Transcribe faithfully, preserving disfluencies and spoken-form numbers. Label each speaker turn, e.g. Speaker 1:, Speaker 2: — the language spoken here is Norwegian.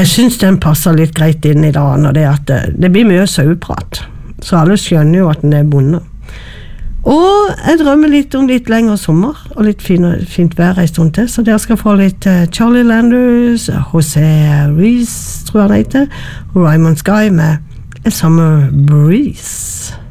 Speaker 1: jeg synes den passer litt greit inn i dag, når det, at det, det blir mye saueprat, så alle skjønner jo at den er bonde. Og jeg drømmer litt om litt lengre sommer, og litt fine, fint vær en stund til, så dere skal få litt uh, Charlie Landers, Jose Rees, tror jeg det heter, og Raymond Sky med A Summer Breeze.